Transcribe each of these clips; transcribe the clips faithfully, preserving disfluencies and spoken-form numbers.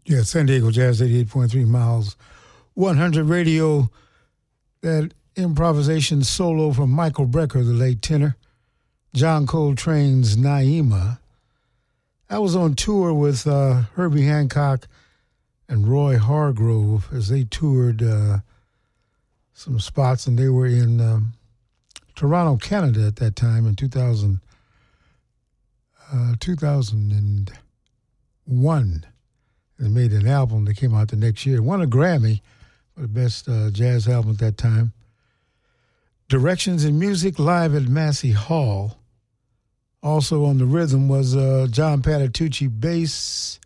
Yeah, San Diego Jazz eighty-eight point three miles, one hundred radio. That improvisation solo from Michael Brecker, the late tenor. John Coltrane's Naima. I was on tour with uh, Herbie Hancock and Roy Hargrove as they toured uh, some spots, and they were in um, Toronto, Canada at that time in two thousand, uh, two thousand one. They made an album that came out the next year. Won a Grammy for the best uh, jazz album at that time. Directions in Music live at Massey Hall. Also on the rhythm was uh, John Patitucci bass,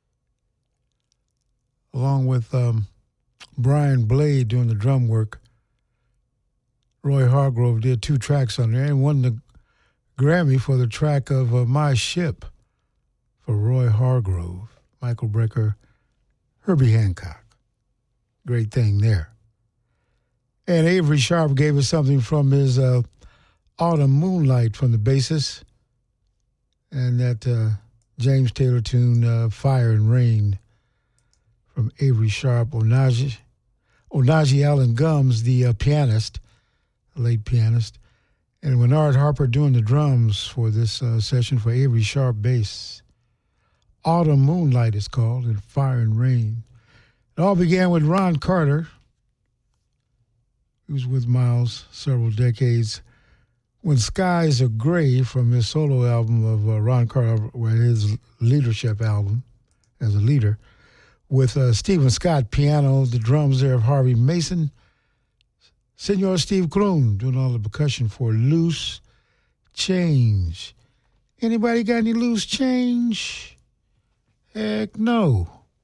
along with um, Brian Blade doing the drum work. Roy Hargrove did two tracks on there and won the Grammy for the track of uh, My Ship for Roy Hargrove. Michael Brecker, Herbie Hancock. Great thing there. And Avery Sharp gave us something from his uh, Autumn Moonlight from the bassist. And that uh, James Taylor tune, uh, Fire and Rain, from Avery Sharp. Onaji, Onaji Allen Gums, the uh, pianist, the late pianist. And Bernard Harper doing the drums for this uh, session for Avery Sharp bass. Autumn Moonlight is called, and Fire and Rain. It all began with Ron Carter. He was with Miles several decades. When Skies Are Gray, from his solo album of uh, Ron Carter, his leadership album as a leader, with uh, Stephen Scott piano, the drums there of Harvey Mason, Senor Steve Kroon doing all the percussion for Loose Change. Anybody got any loose change? Heck no.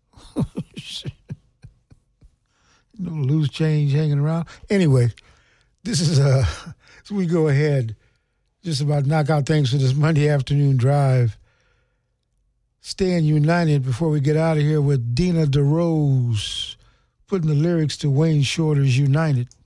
No loose change hanging around. Anyway, this is, uh, so we go ahead, just about knock out things for this Monday afternoon drive. Staying united before we get out of here with Dina DeRose, putting the lyrics to Wayne Shorter's United.